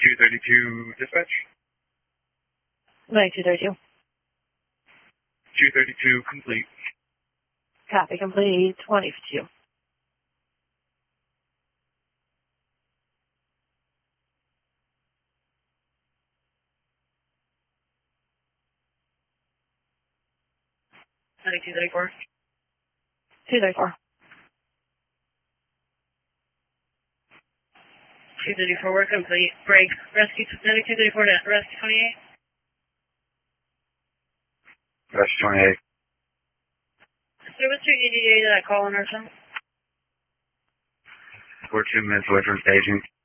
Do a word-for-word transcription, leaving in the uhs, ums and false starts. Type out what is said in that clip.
ninety-two thirty-two dispatch. ninety-two thirty-two. two thirty-two complete. Copy complete. twenty fifty-two. ninety-two thirty-four. two thirty-four. two thirty-four, we're complete. Break. Rescue ninety-two thirty-four to rescue twenty-eight. Rescue twenty-eight. So what's your E D A to that call in or something? We're two minutes away from staging.